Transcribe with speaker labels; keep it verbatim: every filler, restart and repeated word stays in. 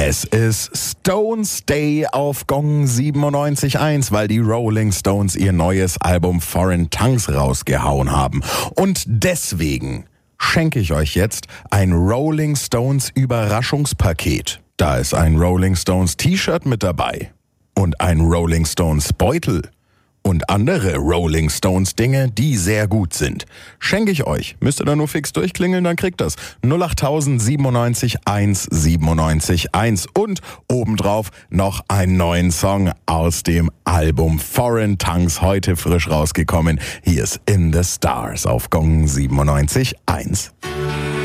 Speaker 1: Es ist Stones Day auf Gong siebenundneunzig Komma eins, weil die Rolling Stones ihr neues Album Foreign Tongues rausgehauen haben. Und deswegen schenke ich euch jetzt ein Rolling Stones Überraschungspaket. Da ist ein Rolling Stones T-Shirt mit dabei und ein Rolling Stones Beutel und andere Rolling Stones Dinge, die sehr gut sind. Schenke ich euch. Müsst ihr da nur fix durchklingeln, dann kriegt das. null acht siebenundneunzig eins siebenundneunzig eins und obendrauf noch einen neuen Song aus dem Album Foreign Tongues, heute frisch rausgekommen. Hier ist In the Stars auf Gong siebenundneunzig Komma eins.